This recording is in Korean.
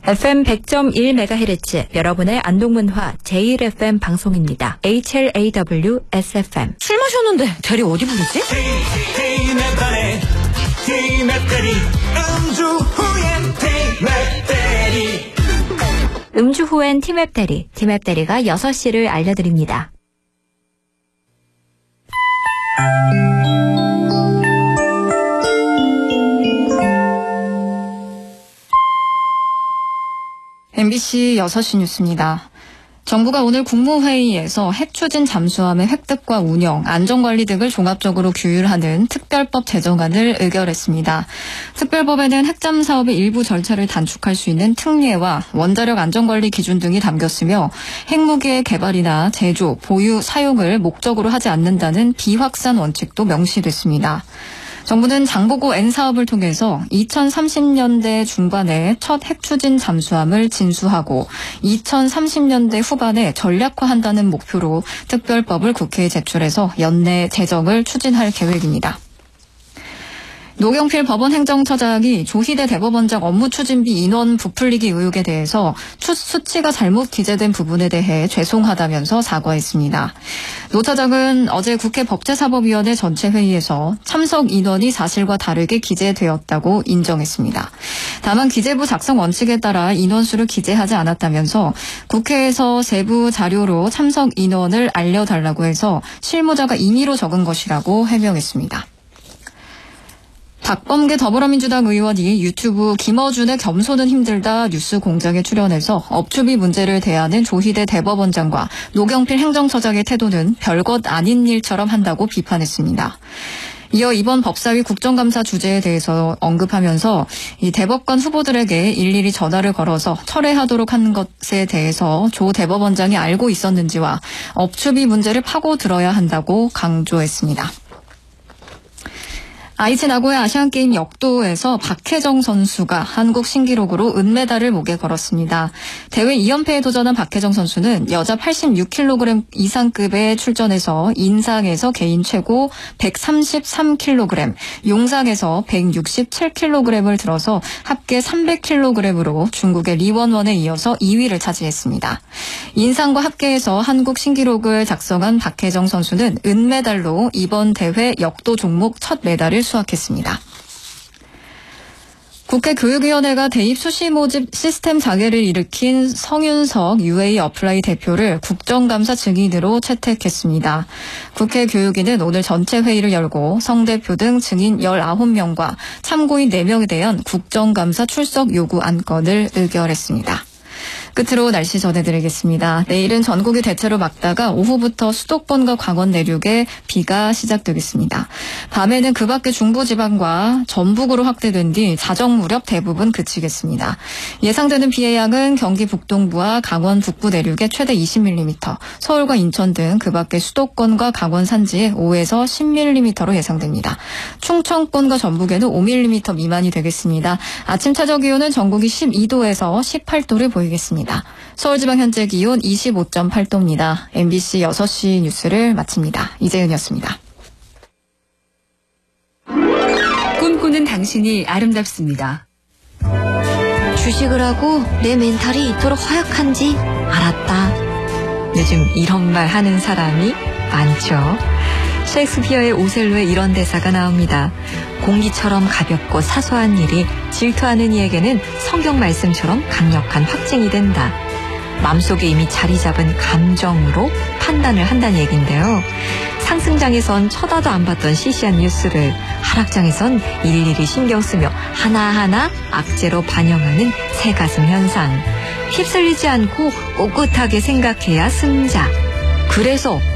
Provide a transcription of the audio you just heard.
FM 100.1MHz 여러분의 안동문화 제1FM 방송입니다. HLAW SFM. 술 마셨는데 대리 어디 부르지? 음주 후엔 티맵 대리. 티맵 대리가 6시를 알려드립니다. MBC 6시 뉴스입니다. 정부가 오늘 국무회의에서 핵 추진 잠수함의 획득과 운영, 안전관리 등을 종합적으로 규율하는 특별법 제정안을 의결했습니다. 특별법에는 핵잠 사업의 일부 절차를 단축할 수 있는 특례와 원자력 안전관리 기준 등이 담겼으며 핵무기의 개발이나 제조, 보유, 사용을 목적으로 하지 않는다는 비확산 원칙도 명시됐습니다. 정부는 장보고 N사업을 통해서 2030년대 중반에 첫 핵추진 잠수함을 진수하고 2030년대 후반에 전략화한다는 목표로 특별법을 국회에 제출해서 연내 제정을 추진할 계획입니다. 노경필 법원행정처장이 조희대 대법원장 업무추진비 인원 부풀리기 의혹에 대해서 수치가 잘못 기재된 부분에 대해 죄송하다면서 사과했습니다. 노 차장은 어제 국회 법제사법위원회 전체 회의에서 참석 인원이 사실과 다르게 기재되었다고 인정했습니다. 다만 기재부 작성 원칙에 따라 인원수를 기재하지 않았다면서 국회에서 세부 자료로 참석 인원을 알려달라고 해서 실무자가 임의로 적은 것이라고 해명했습니다. 박범계 더불어민주당 의원이 유튜브 김어준의 겸손은 힘들다 뉴스 공장에 출연해서 업추비 문제를 대하는 조희대 대법원장과 노경필 행정처장의 태도는 별것 아닌 일처럼 한다고 비판했습니다. 이어 이번 법사위 국정감사 주제에 대해서 언급하면서 이 대법관 후보들에게 일일이 전화를 걸어서 철회하도록 한 것에 대해서 조 대법원장이 알고 있었는지와 업추비 문제를 파고들어야 한다고 강조했습니다. 아이치 나고야 아시안게임 역도에서 박혜정 선수가 한국 신기록으로 은메달을 목에 걸었습니다. 대회 2연패에 도전한 박혜정 선수는 여자 86kg 이상급에 출전해서 인상에서 개인 최고 133kg, 용상에서 167kg을 들어서 합계 300kg으로 중국의 리원원에 이어서 2위를 차지했습니다. 인상과 합계에서 한국 신기록을 작성한 박혜정 선수는 은메달로 이번 대회 역도 종목 첫 메달을 수확했습니다. 국회 교육위원회가 대입 수시 모집 시스템 장애를 일으킨 성윤석 UA 어플라이 대표를 국정감사 증인으로 채택했습니다. 국회 교육위는 오늘 전체 회의를 열고 성 대표 등 증인 19명과 참고인 4명에 대한 국정감사 출석 요구 안건을 의결했습니다. 끝으로 날씨 전해드리겠습니다. 내일은 전국이 대체로 맑다가 오후부터 수도권과 강원 내륙에 비가 시작되겠습니다. 밤에는 그 밖의 중부지방과 전북으로 확대된 뒤 자정 무렵 대부분 그치겠습니다. 예상되는 비의 양은 경기 북동부와 강원 북부 내륙에 최대 20mm, 서울과 인천 등 그 밖의 수도권과 강원 산지에 5에서 10mm로 예상됩니다. 충청권과 전북에는 5mm 미만이 되겠습니다. 아침 최저 기온은 전국이 12도에서 18도를 보이겠습니다. 서울지방 현재 기온 25.8도입니다. MBC 6시 뉴스를 마칩니다. 이재은이었습니다. 꿈꾸는 당신이 아름답습니다. 주식을 하고 내 멘탈이 이토록 허약한지 알았다. 요즘 이런 말 하는 사람이 많죠. 셰익스피어의 오셀로에 이런 대사가 나옵니다. 공기처럼 가볍고 사소한 일이 질투하는 이에게는 성경 말씀처럼 강력한 확증이 된다. 마음속에 이미 자리 잡은 감정으로 판단을 한다는 얘기인데요. 상승장에선 쳐다도 안 봤던 시시한 뉴스를 하락장에선 일일이 신경 쓰며 하나하나 악재로 반영하는 새가슴 현상. 휩쓸리지 않고 꿋꿋하게 생각해야 승자. 그래서